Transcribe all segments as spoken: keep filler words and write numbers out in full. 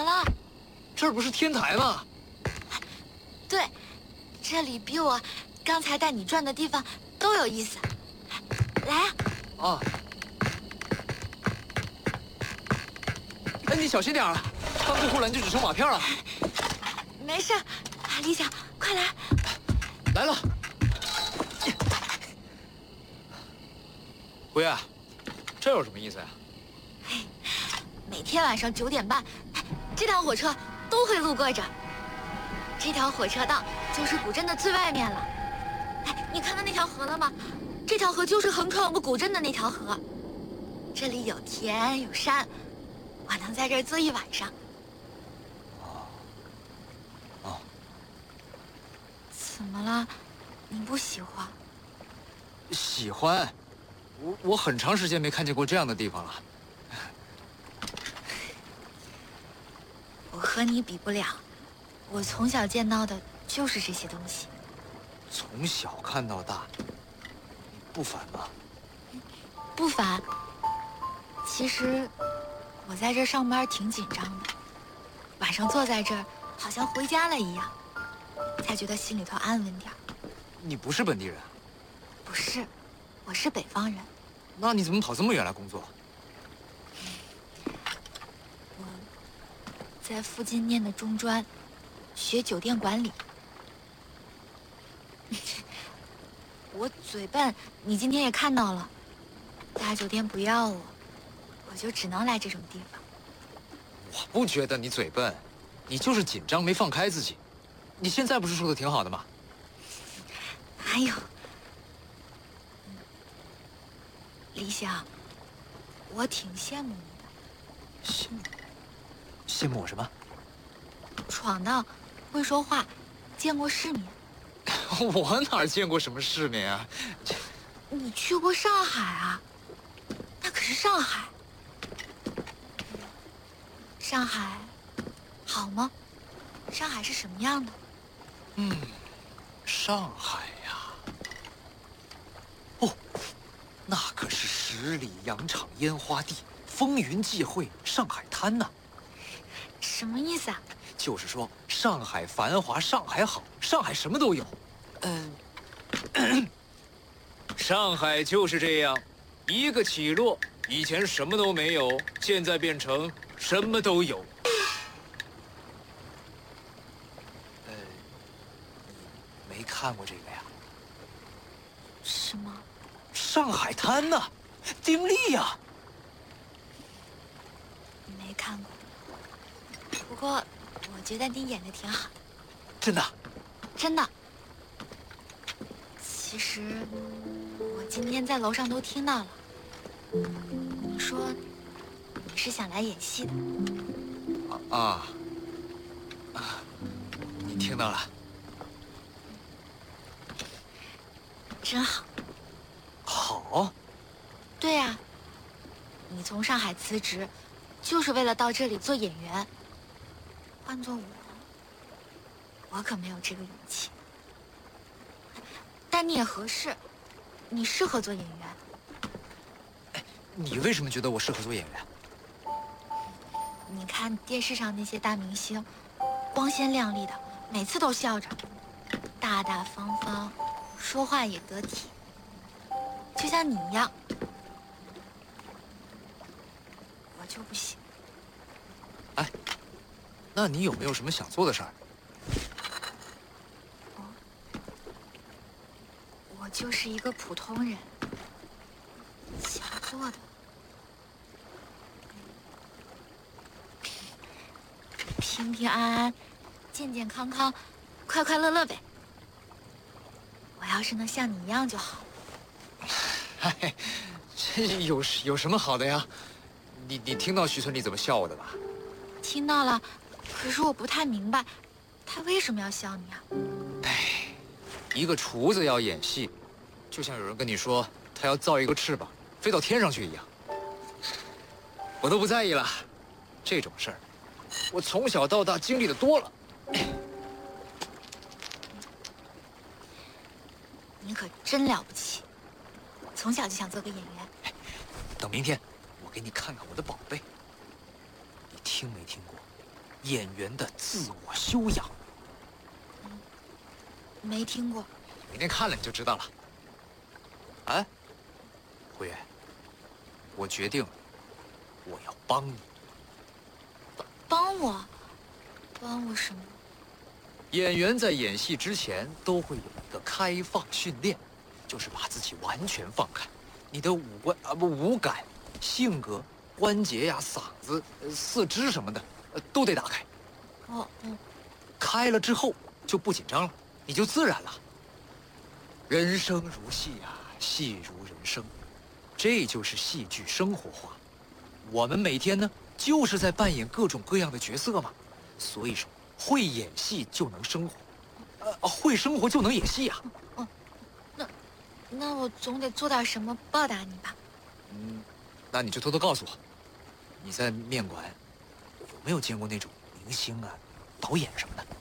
么了？ 这儿不是天台吗？ 对，这里比我刚才带你转的地方都有意思。来啊！ 啊！哎，你小心点啊！刚退后来你就只剩瓦片了。 没事，李想，快来！ 来了。胡爷，这有什么意思呀？ 每天晚上九点半，这趟火车都会路过这儿。这条火车道就是古镇的最外面了。哎，你看到那条河了吗？这条河就是横穿我们古镇的那条河。这里有田有山，我能在这儿坐一晚上。 哦。哦。 怎么了？你不喜欢？ 喜欢。我我很长时间没看见过这样的地方了。 我和你比不了，我从小见到的就是这些东西。 从小看到大，你不烦吗？ 不烦。其实我在这上班挺紧张的，晚上坐在这儿好像回家了一样，才觉得心里头安稳点。 你不是本地人？ 不是，我是北方人。 那你怎么跑这么远来工作？ 我在附近念的中专，学酒店管理。我嘴笨，你今天也看到了，大酒店不要我，我就只能来这种地方。 我不觉得你嘴笨，你就是紧张没放开自己。你现在不是说的挺好的吗？ 哪有？李想，我挺羡慕你的。 羡慕？羡慕我什么？ 闯荡，会说话，见过世面。 我哪儿见过什么世面啊？ 你去过上海啊？那可是上海。上海好吗？上海是什么样的？ 嗯，上海呀，哦，那可是十里洋场烟花地，风云际会，上海滩呐。 什么意思啊？ 就是说，上海繁华，上海好，上海什么都有。嗯，上海就是这样，一个起落，以前什么都没有，现在变成什么都有。呃，你没看过这个呀？ 什么？ 上海滩呐，丁力呀。 没看过。不过，我觉得你演的挺好。 真的？ 真的。其实，我今天在楼上都听到了。你说，你是想来演戏的。 啊啊！你听到了？ 真好。 好。 对呀，你从上海辞职，就是为了到这里做演员。换做我，我可没有这个勇气。但你也合适，你适合做演员。 哎，你为什么觉得我适合做演员？ 你看电视上那些大明星，光鲜亮丽的，每次都笑着，大大方方，说话也得体，就像你一样。我就不行。 哎，那你有没有什么想做的事儿？ 我就是一个普通人，想做的平平安安、健健康康、快快乐乐呗。我要是能像你一样就好。 哎，这有有什么好的呀？你你听到徐村里怎么笑我的吧？ 听到了，可是我不太明白，他为什么要笑你啊？ 哎，一个厨子要演戏，就像有人跟你说他要造一个翅膀飞到天上去一样。我都不在意了，这种事儿，我从小到大经历的多了。 你可真了不起，从小就想做个演员。 等明天，我给你看看我的宝贝。你听没听过演员的自我修养。 没听过。 明天看了你就知道了。哎，慧远，我决定了，我要帮你。 帮我？帮我什么？ 演员在演戏之前都会有一个开放训练，就是把自己完全放开，你的五官啊不五感、性格、关节呀、嗓子、四肢什么的，呃都得打开。 哦哦， 开了之后就不紧张了，你就自然了。人生如戏啊，戏如人生，这就是戏剧生活化。我们每天呢，就是在扮演各种各样的角色嘛。所以说，会演戏就能生活，呃，会生活就能演戏啊。 哦，那那我总得做点什么报答你吧？ 嗯，那你就偷偷告诉我，你在面馆有没有见过那种明星啊、导演什么的？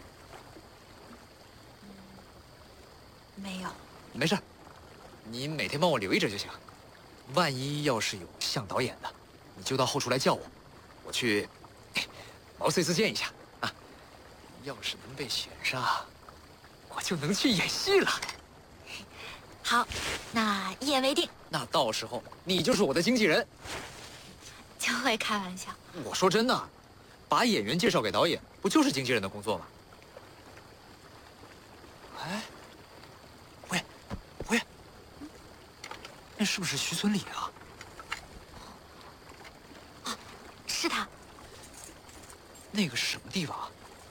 没有。 没事，你每天帮我留意着就行。万一要是有像导演的，你就到后厨来叫我，我去毛遂自荐一下啊。要是能被选上，我就能去演戏了。 好，那一言为定。 那到时候你就是我的经纪人。 就会开玩笑。 我说真的，把演员介绍给导演，不就是经纪人的工作吗？哎，喂，喂，那是不是徐存礼啊？ 啊，是他。 那个是什么地方啊？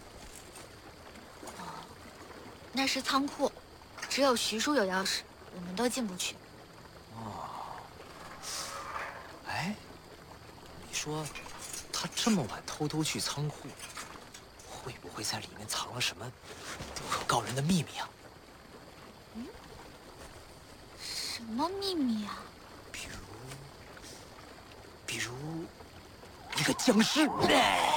哦，那是仓库，只有徐叔有钥匙，我们都进不去。 哦，哎，你说他这么晚偷偷去仓库，会不会在里面藏了什么不可告人的秘密啊？ 嗯，什么秘密啊？ 比如，比如一个僵尸。